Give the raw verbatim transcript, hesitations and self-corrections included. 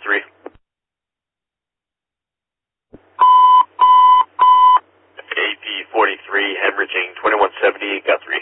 forty-three. A P forty-three, hemorrhaging, twenty-one seventy, got three